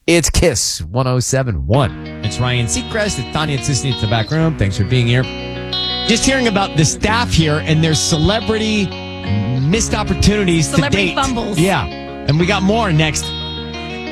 It's Kiss 107.1. It's Ryan Seacrest. It's Tanya Tsisny at the back room. Thanks for being here. Just hearing about the staff here and their celebrity missed opportunities Celebrity to date. fumbles. Yeah. And we got more next